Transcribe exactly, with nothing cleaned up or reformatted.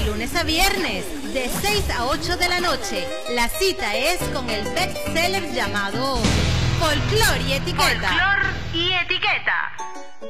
lunes a viernes, de seis a ocho de la noche. La cita es con el bestseller llamado Folclor y Etiqueta. Folclor y Etiqueta.